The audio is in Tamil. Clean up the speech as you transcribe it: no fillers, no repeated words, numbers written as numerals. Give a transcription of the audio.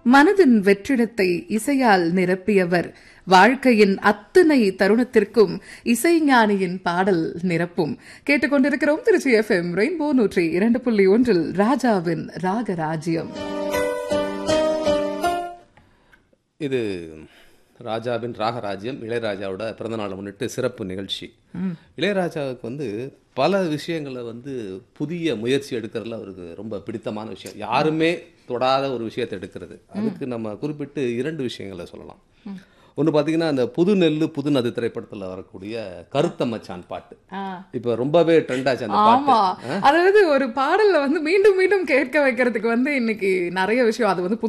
மனதின் வெற்றிடத்தை இசையால் நிரப்பியவர். வாழ்க்கையின் அத்தனை தருணத்திற்கும் இசைஞானியின் பாடல் நிரப்பும். கேட்டுக்கொண்டிருக்கிறோம் திருச்சி FM ரெயின்போ 102.1 ராஜாவின் ராகராஜ்யம். இது ராஜாவின் ராகராஜ்யம். இளையராஜாவோட பிறந்தநாளை முன்னிட்டு சிறப்பு நிகழ்ச்சி. இளையராஜாவுக்கு பல விஷயங்களை புதிய முயற்சி எடுக்கிறதுல அவருக்கு ரொம்ப பிடித்தமான விஷயம். யாருமே தொடாத ஒரு விஷயத்தை எடுக்கிறது. அதுக்கு நம்ம குறிப்பிட்டு 2 விஷயங்களை சொல்லலாம். ஒன்று பார்த்தீங்கன்னா, அந்த புது நெல்லு புது நது திரைப்படத்தில் வரக்கூடிய கருத்த மச்சான் பாட்டு இப்போ ரொம்பவே ட்ரெண்ட் ஆச்சு. அந்த பாட்டு அதாவது ஒரு பாடல்ல மீண்டும் மீண்டும் கேட்க வைக்கிறதுக்கு இன்னைக்கு நிறைய விஷயம். அது